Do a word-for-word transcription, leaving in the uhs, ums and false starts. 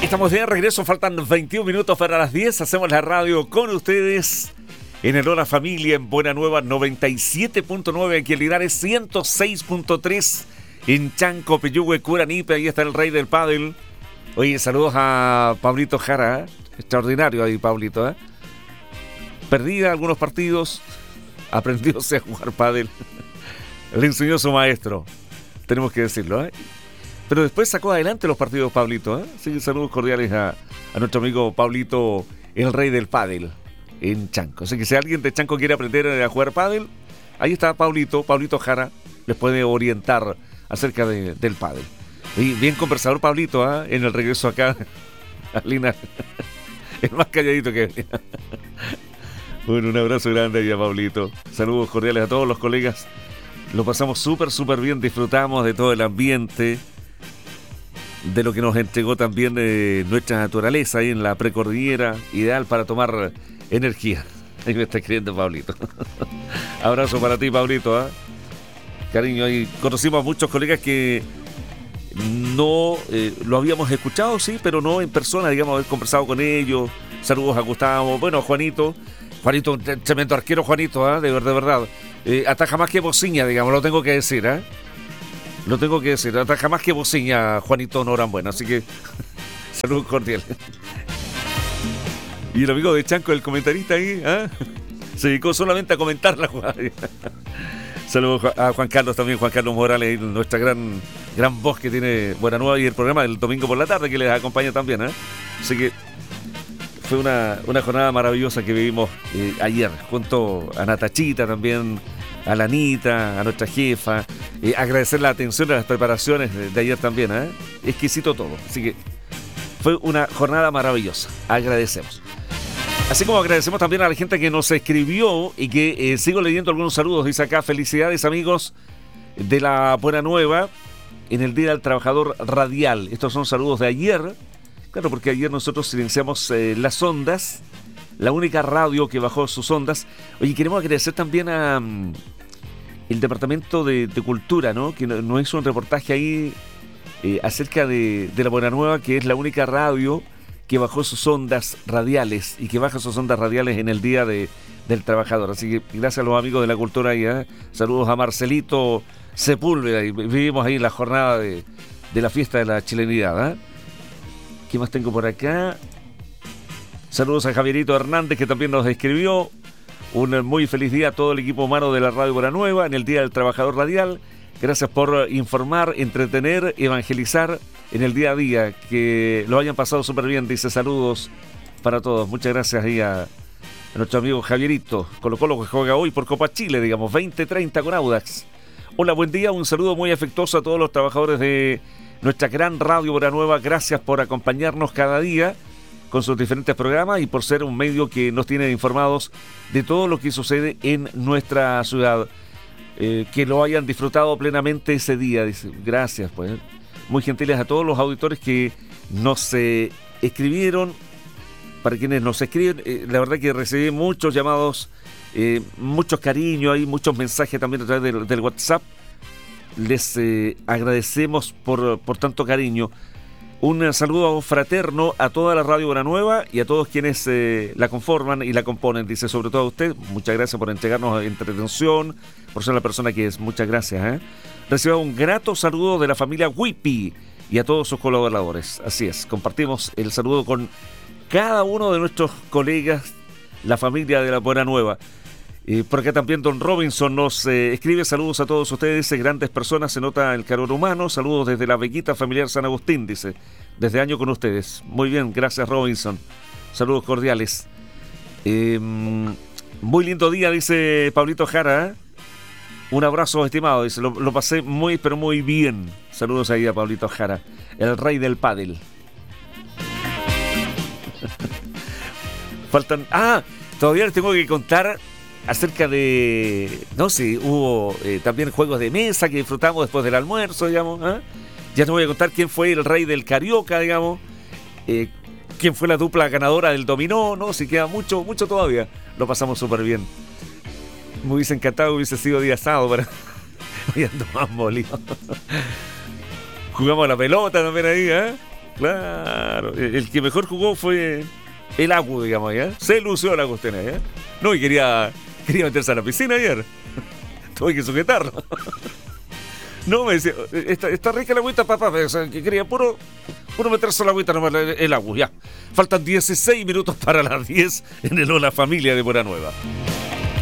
Estamos de regreso, faltan veintiún minutos para las diez. Hacemos la radio con ustedes en el Hora Familia en Buena Nueva noventa y siete punto nueve, aquí en Linares ciento seis punto tres, en Chanco, Peyúgue, Curanipe. Ahí está el rey del pádel. Oye, saludos a Pablito Jara, ¿eh? Extraordinario ahí, Pablito, ¿eh? Perdía algunos partidos, aprendióse a jugar pádel. Le enseñó su maestro, tenemos que decirlo, ¿eh? Pero después sacó adelante los partidos, Pablito, ¿eh? Así que saludos cordiales a, a nuestro amigo Pablito, el rey del pádel, en Chanco. Así que si alguien de Chanco quiere aprender a jugar pádel, ahí está Pablito, Pablito Jara, les puede orientar acerca de, del pádel. Y bien conversador, Pablito, ¿eh? En el regreso acá a Lina, el más calladito que... Bueno, un abrazo grande ahí a Pablito. Saludos cordiales a todos los colegas. Lo pasamos súper, súper bien, disfrutamos de todo el ambiente, de lo que nos entregó también eh, nuestra naturaleza ahí en la precordillera, ideal para tomar energía. Ahí me está escribiendo Pablito. Abrazo para ti, Pablito, ¿eh? Cariño, ahí conocimos a muchos colegas que no eh, lo habíamos escuchado, sí, pero no en persona, digamos, haber conversado con ellos. Saludos a Gustavo, bueno, a Juanito. Juanito, un tremendo arquero, Juanito, ¿eh? De verdad, de verdad. Eh, ataja más que bociña, digamos, lo tengo que decir, ¿eh? Lo tengo que decir, ataja más que bociña, Juanito Norambuena, así que saludos cordiales. Y el amigo de Chanco, el comentarista ahí, ¿eh? Se dedicó solamente a comentar la jugada. Saludos a Juan Carlos también, Juan Carlos Morales, nuestra gran, gran voz que tiene Buena Nueva y el programa del domingo por la tarde que les acompaña también, ¿eh? Así que fue una, una jornada maravillosa que vivimos eh, ayer, junto a Natachita también, a la Anita, a nuestra jefa. Eh, agradecer la atención a las preparaciones de, de ayer también, ¿eh? Exquisito todo. Así que fue una jornada maravillosa. Agradecemos. Así como agradecemos también a la gente que nos escribió y que eh, sigo leyendo algunos saludos. Dice acá, felicidades amigos de la Buena Nueva en el Día del Trabajador Radial. Estos son saludos de ayer. Claro, porque ayer nosotros silenciamos eh, las ondas, la única radio que bajó sus ondas. Oye, queremos agradecer también a um, el Departamento de, de Cultura, ¿no? Que nos hizo un reportaje ahí eh, acerca de, de la Buena Nueva, que es la única radio que bajó sus ondas radiales y que baja sus ondas radiales en el Día de, del Trabajador. Así que gracias a los amigos de la cultura ahí, ¿eh? Saludos a Marcelito Sepúlveda. Y vivimos ahí la jornada de, de la fiesta de la chilenidad, ¿eh? ¿Qué más tengo por acá? Saludos a Javierito Hernández, que también nos escribió. Un muy feliz día a todo el equipo humano de la Radio Buena Nueva en el Día del Trabajador Radial. Gracias por informar, entretener, evangelizar en el día a día. Que lo hayan pasado súper bien. Dice saludos para todos. Muchas gracias ahí a, a nuestro amigo Javierito. Colo Colo que juega hoy por Copa Chile, digamos, veinte treinta con Audax. Hola, buen día. Un saludo muy afectuoso a todos los trabajadores de nuestra gran Radio Buena Nueva. Gracias por acompañarnos cada día con sus diferentes programas y por ser un medio que nos tiene informados de todo lo que sucede en nuestra ciudad. Eh, que lo hayan disfrutado plenamente ese día. Dice, gracias, pues. Muy gentiles a todos los auditores que nos eh, escribieron. Para quienes nos escriben, eh, la verdad que recibí muchos llamados, eh, muchos cariños, hay muchos mensajes también a través del, del WhatsApp. Les eh, agradecemos por, por tanto cariño. Un saludo fraterno a toda la Radio Buena Nueva y a todos quienes eh, la conforman y la componen. Dice, sobre todo a usted, muchas gracias por entregarnos entretención, por ser la persona que es. Muchas gracias. ¿eh? Reciba un grato saludo de la familia Wipi y a todos sus colaboradores. Así es, compartimos el saludo con cada uno de nuestros colegas, la familia de la Buena Nueva. Eh, por acá también Don Robinson nos eh, escribe saludos a todos ustedes, dice, grandes personas, se nota el calor humano, saludos desde la Veguita Familiar San Agustín, dice, desde año con ustedes. Muy bien, gracias Robinson, saludos cordiales. Eh, muy lindo día, dice Pablito Jara, ¿eh? Un abrazo estimado, dice, lo, lo pasé muy pero muy bien. Saludos ahí a Pablito Jara, el rey del pádel. Faltan, ah, todavía les tengo que contar acerca de, no sé, hubo eh, también juegos de mesa que disfrutamos después del almuerzo, digamos. ¿eh? Ya te voy a contar quién fue el rey del carioca, digamos. Eh, quién fue la dupla ganadora del dominó, ¿no? Si queda mucho, mucho todavía. Lo pasamos súper bien. Me hubiese encantado, hubiese sido día sábado, pero hoy ando más molido. Jugamos a la pelota también ahí, ¿eh? Claro, el el que mejor jugó fue el Agu, digamos, ¿ya? Se lució la cuestión, ¿ya? No, y quería, quería meterse a la piscina ayer. Tuve que sujetarlo. No, me decía, está, está rica la agüita, papá. O sea, que quería puro, puro meterse a la agüita nomás, el, el Agu, ya. Faltan dieciséis minutos para las diez en el Hola Familia de Buena Nueva.